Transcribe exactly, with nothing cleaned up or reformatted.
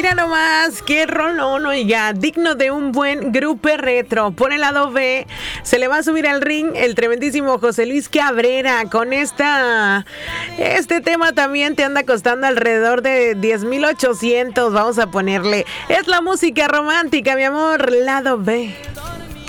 Mira nomás, qué rolón, oiga, digno de un buen grupo retro. Por el lado B, se le va a subir al ring el tremendísimo José Luis Cabrera. Con esta, este tema también te anda costando alrededor de diez mil ochocientos. Vamos a ponerle, es la música romántica, mi amor, lado B.